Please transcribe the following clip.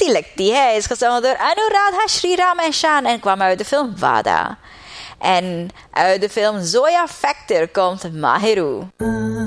लिखती है. is gezongen door Anuradha Sri Rameshan en kwam uit de film Vada. En uit de film Zoya Factor komt Mahiru.